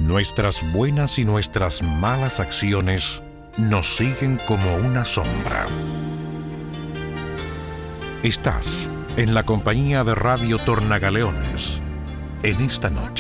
Nuestras buenas y nuestras malas acciones nos siguen como una sombra. Estás en la compañía de Radio Tornagaleones en esta noche.